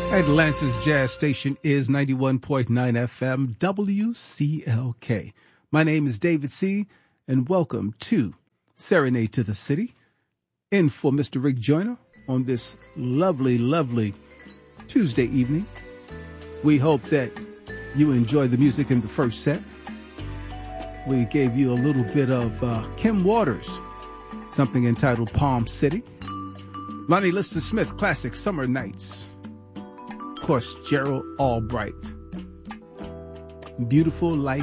Atlanta's jazz station is 91.9 FM WCLK. My name is David C., and welcome to Serenade to the City. In for Mr. Rick Joyner on this lovely, lovely Tuesday evening. We hope that you enjoyed the music in the first set. We gave you a little bit of Kim Waters, something entitled Palm City. Lonnie Liston Smith, classic Summer Nights. Of course, Gerald Albright, Beautiful Life.